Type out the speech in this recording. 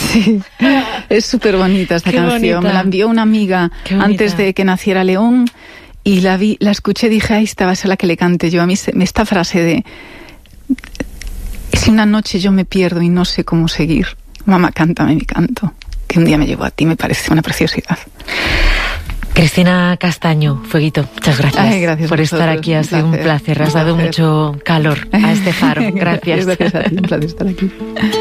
Sí, es súper bonita esta canción. Me la envió una amiga antes de que naciera León y la escuché y dije, esta va a ser la que le cante yo. A mí esta frase de, si una noche yo me pierdo y no sé cómo seguir, mamá, cántame mi canto, que un día me llevó a ti, me parece una preciosidad. Cristina Castaño, Fueguito, muchas gracias, gracias por estar aquí, ha sido un placer, has dado mucho calor a este faro, gracias. Gracias a ti, un placer estar aquí.